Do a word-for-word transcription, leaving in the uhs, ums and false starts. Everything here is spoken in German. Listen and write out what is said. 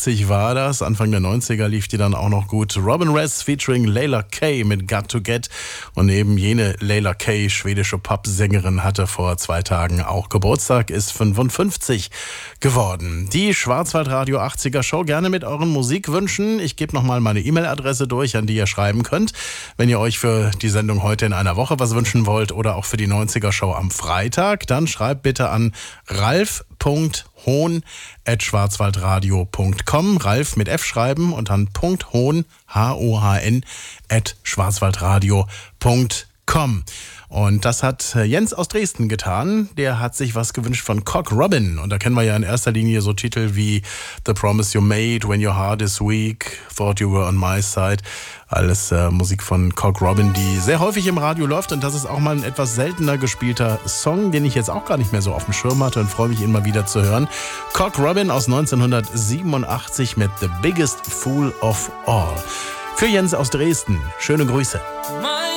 achtzig war das. Anfang der neunziger lief die dann auch noch gut. Robin Ress featuring Layla Kay mit Got to Get. Und eben jene Layla Kay, schwedische Popsängerin, hatte vor zwei Tagen auch Geburtstag, ist fünfundfünfzig geworden. Die Schwarzwaldradio achtziger Show, gerne mit euren Musikwünschen. Ich gebe nochmal meine E-Mail-Adresse durch, an die ihr schreiben könnt, wenn ihr euch für die Sendung heute in einer Woche was wünschen wollt oder auch für die neunziger Show am Freitag. Dann schreibt bitte an ralf punkt hohn at schwarzwaldradio punkt com. Ralf mit F schreiben und dann .hohn, H O H N, at schwarzwaldradio punkt com. Und das hat Jens aus Dresden getan. Der hat sich was gewünscht von Cock Robin. Und da kennen wir ja in erster Linie so Titel wie The Promise You Made, When Your Heart Is Weak, Thought You Were On My Side. Alles äh, Musik von Cock Robin, die sehr häufig im Radio läuft. Und das ist auch mal ein etwas seltener gespielter Song, den ich jetzt auch gar nicht mehr so auf dem Schirm hatte und freue mich, ihn mal wieder zu hören. Cock Robin aus neunzehnhundertsiebenundachtzig mit The Biggest Fool of All. Für Jens aus Dresden. Schöne Grüße.